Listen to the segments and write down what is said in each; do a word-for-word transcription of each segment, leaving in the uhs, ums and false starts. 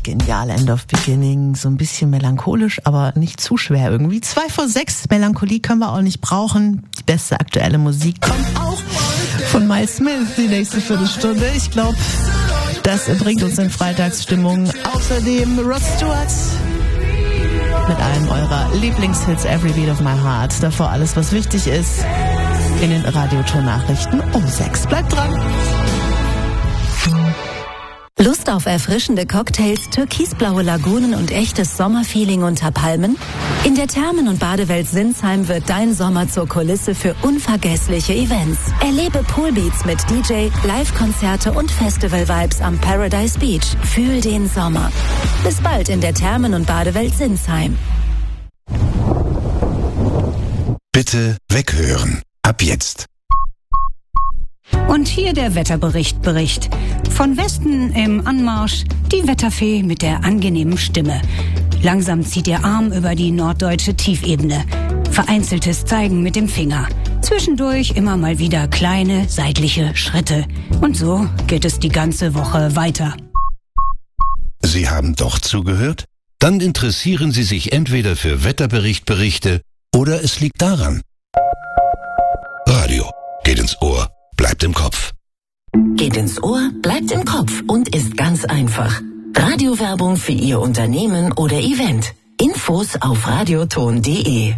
genial, End of Beginning, so ein bisschen melancholisch, aber nicht zu schwer irgendwie. Zwei vor sechs, Melancholie können wir auch nicht brauchen. Die beste aktuelle Musik kommt auch von Miles Smith, die nächste Viertelstunde. Ich glaube, das bringt uns in Freitagsstimmung. Außerdem Rod Stewart mit einem eurer Lieblingshits, Every Beat of My Heart. Davor alles, was wichtig ist, in den Radioton-Nachrichten um sechs. Bleibt dran! Lust auf erfrischende Cocktails, türkisblaue Lagunen und echtes Sommerfeeling unter Palmen? In der Thermen- und Badewelt Sinsheim wird dein Sommer zur Kulisse für unvergessliche Events. Erlebe Poolbeats mit D J, Live-Konzerte und Festival-Vibes am Paradise Beach. Fühl den Sommer. Bis bald in der Thermen- und Badewelt Sinsheim. Bitte weghören. Ab jetzt. Und hier der Wetterbericht Bericht. Von Westen im Anmarsch die Wetterfee mit der angenehmen Stimme. Langsam zieht ihr Arm über die norddeutsche Tiefebene. Vereinzeltes Zeigen mit dem Finger. Zwischendurch immer mal wieder kleine seitliche Schritte. Und so geht es die ganze Woche weiter. Sie haben doch zugehört? Dann interessieren Sie sich entweder für Wetterberichtberichte oder es liegt daran. Radio geht ins Ohr, bleibt im Kopf. Geht ins Ohr, bleibt im Kopf und ist ganz einfach. Radiowerbung für Ihr Unternehmen oder Event. Infos auf radioton punkt de.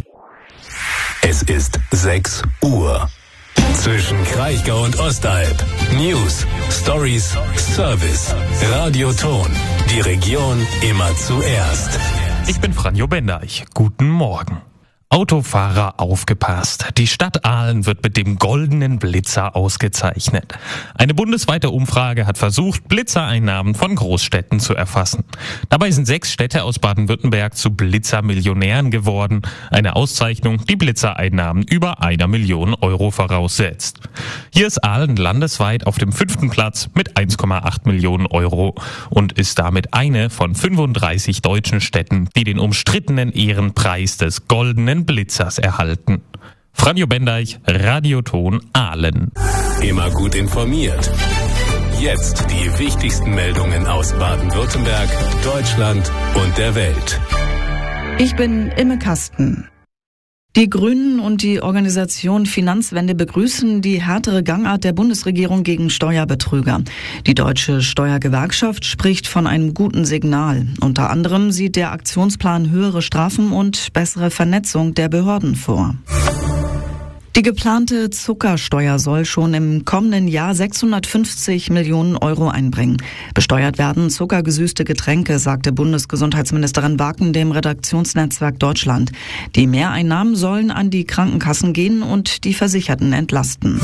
Es ist sechs Uhr. Zwischen Kraichgau und Ostalb. News, Stories, Service. Radioton. Die Region immer zuerst. Ich bin Franjo Bendeich. Guten Morgen. Autofahrer aufgepasst. Die Stadt Aalen wird mit dem goldenen Blitzer ausgezeichnet. Eine bundesweite Umfrage hat versucht, Blitzereinnahmen von Großstädten zu erfassen. Dabei sind sechs Städte aus Baden-Württemberg zu Blitzermillionären geworden. Eine Auszeichnung, die Blitzereinnahmen über einer Million Euro voraussetzt. Hier ist Aalen landesweit auf dem fünften Platz mit eins Komma acht Millionen Euro und ist damit eine von fünfunddreißig deutschen Städten, die den umstrittenen Ehrenpreis des goldenen Blitzers erhalten. Franjo Bendeich, Radioton Aalen. Immer gut informiert. Jetzt die wichtigsten Meldungen aus Baden-Württemberg, Deutschland und der Welt. Ich bin Imme Kasten. Die Grünen und die Organisation Finanzwende begrüßen die härtere Gangart der Bundesregierung gegen Steuerbetrüger. Die Deutsche Steuergewerkschaft spricht von einem guten Signal. Unter anderem sieht der Aktionsplan höhere Strafen und bessere Vernetzung der Behörden vor. Die geplante Zuckersteuer soll schon im kommenden Jahr sechshundertfünfzig Millionen Euro einbringen. Besteuert werden zuckergesüßte Getränke, sagte Bundesgesundheitsministerin Waken dem Redaktionsnetzwerk Deutschland. Die Mehreinnahmen sollen an die Krankenkassen gehen und die Versicherten entlasten.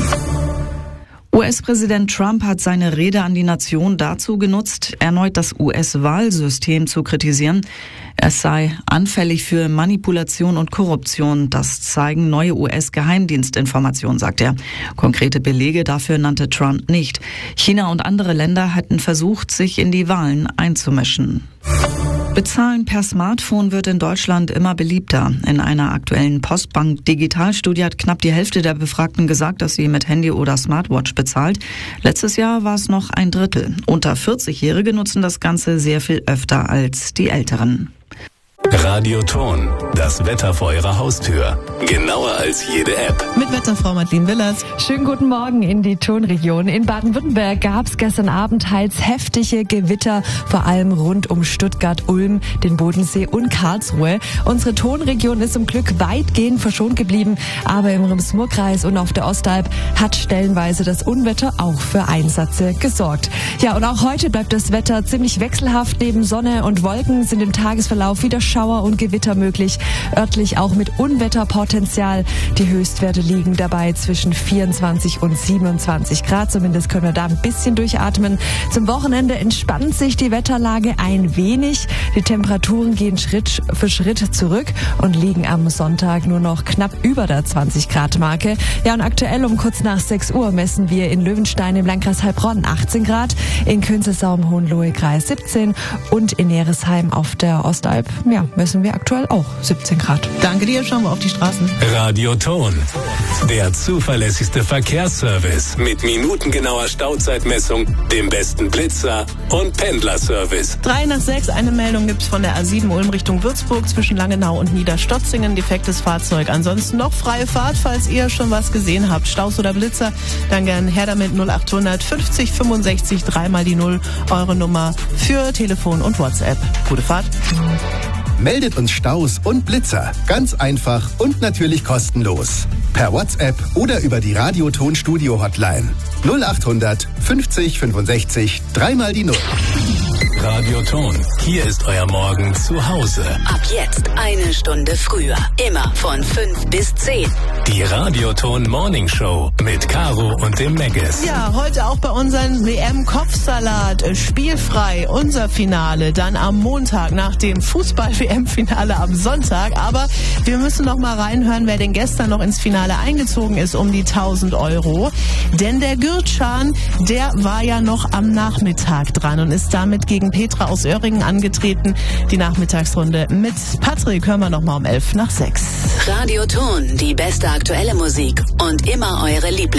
U S-Präsident Trump hat seine Rede an die Nation dazu genutzt, erneut das U S-Wahlsystem zu kritisieren. Es sei anfällig für Manipulation und Korruption. Das zeigen neue U S-Geheimdienstinformationen, sagt er. Konkrete Belege dafür nannte Trump nicht. China und andere Länder hätten versucht, sich in die Wahlen einzumischen. Bezahlen per Smartphone wird in Deutschland immer beliebter. In einer aktuellen Postbank-Digitalstudie hat knapp die Hälfte der Befragten gesagt, dass sie mit Handy oder Smartwatch bezahlt. Letztes Jahr war es noch ein Drittel. Unter vierzig-Jährige nutzen das Ganze sehr viel öfter als die Älteren. Radioton, das Wetter vor Ihrer Haustür. Genauer als jede App. Mit Wetterfrau Madeleine Willers. Schönen guten Morgen in die Tonregion. In Baden-Württemberg gab es gestern Abend teils heftige Gewitter, vor allem rund um Stuttgart, Ulm, den Bodensee und Karlsruhe. Unsere Tonregion ist zum Glück weitgehend verschont geblieben, aber im Rems-Murr-Kreis und auf der Ostalb hat stellenweise das Unwetter auch für Einsätze gesorgt. Ja, und auch heute bleibt das Wetter ziemlich wechselhaft. Neben Sonne und Wolken sind im Tagesverlauf wieder Schauer und Gewitter möglich, örtlich auch mit Unwetterpotenzial. Die Höchstwerte liegen dabei zwischen vierundzwanzig und siebenundzwanzig Grad. Zumindest können wir da ein bisschen durchatmen. Zum Wochenende entspannt sich die Wetterlage ein wenig. Die Temperaturen gehen Schritt für Schritt zurück und liegen am Sonntag nur noch knapp über der zwanzig Grad Marke. Ja, und aktuell um kurz nach sechs Uhr messen wir in Löwenstein im Landkreis Heilbronn achtzehn Grad, in Künzelsau im Hohenlohe-Kreis siebzehn und in Neresheim auf der Ostalb, ja, messen wir aktuell auch siebzehn Grad. Danke dir, schauen wir auf die Straßen. Radioton, der zuverlässigste Verkehrsservice mit minutengenauer Stauzeitmessung, dem besten Blitzer und Pendlerservice. Drei nach sechs, eine Meldung gibt's von der A sieben Ulm Richtung Würzburg zwischen Langenau und Niederstotzingen. Defektes Fahrzeug. Ansonsten noch freie Fahrt, falls ihr schon was gesehen habt. Staus oder Blitzer, dann gern her damit. null achthundert fünfzig fünfundsechzig, dreimal die Null, eure Nummer für Telefon und WhatsApp. Gute Fahrt. Meldet uns Staus und Blitzer. Ganz einfach und natürlich kostenlos. Per WhatsApp oder über die Radioton-Studio-Hotline. null achthundert fünfzig fünfundsechzig, dreimal die Null. Radioton, hier ist euer Morgen zu Hause. Ab jetzt eine Stunde früher. Immer von fünf bis zehn. Die Radioton Morning Show mit Caro und dem Megges. Ja, heute auch bei unserem W M-Kopfsalat. Spielfrei, unser Finale. Dann am Montag nach dem Fußball-W M-Finale am Sonntag. Aber wir müssen noch mal reinhören, wer denn gestern noch ins Finale eingezogen ist um die tausend Euro. Denn der Gürtschan, der war ja noch am Nachmittag dran und ist damit gegen Petra aus Öhringen angetreten. Die Nachmittagsrunde mit Patrick hören wir noch mal um elf nach sechs. Radioton, die beste aktuelle Musik und immer eure Lieblings